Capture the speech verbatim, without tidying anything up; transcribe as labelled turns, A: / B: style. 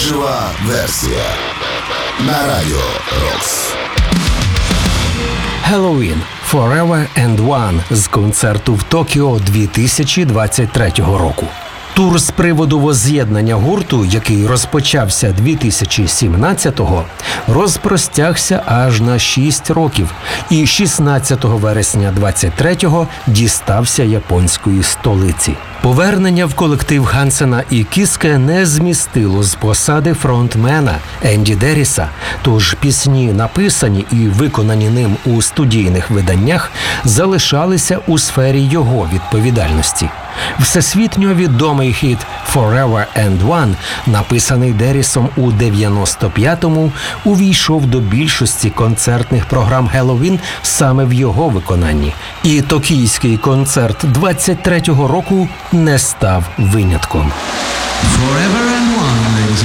A: Жива версія на Радіо Рокс.
B: Halloween Forever and One з концерту в Токіо дві тисячі двадцять третього року. Тур з приводу возз'єднання гурту, який розпочався дві тисячі сімнадцятого, розпростягся аж на шість років і шістнадцятого вересня двадцять третього дістався японської столиці. Повернення в колектив Гансена і Кіске не змістило з посади фронтмена Енді Дерріса, тож пісні, написані і виконані ним у студійних виданнях, залишалися у сфері його відповідальності. Всесвітньо відомий хіт «Forever and One», написаний Деррісом у дев'яносто п'ятому, увійшов до більшості концертних програм «Halloween» саме в його виконанні. І токійський концерт двадцять третього року не став винятком.
C: Forever and One.